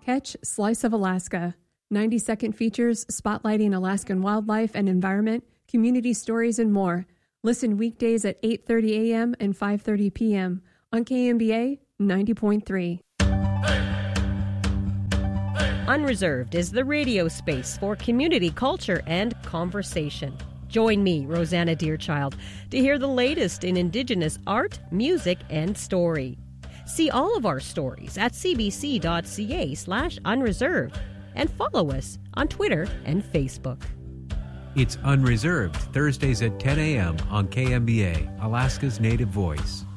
Catch Slice of Alaska. 90-second features spotlighting Alaskan wildlife and environment, community stories, and more. Listen weekdays at 8:30 a.m. and 5:30 p.m. on KMBA 90.3. Unreserved is the radio space for community culture and conversation. Join me, Rosanna Deerchild, to hear the latest in Indigenous art, music, and story. See all of our stories at cbc.ca/unreserved and follow us on Twitter and Facebook. It's Unreserved, Thursdays at 10 a.m. on KMBA, Alaska's Native Voice.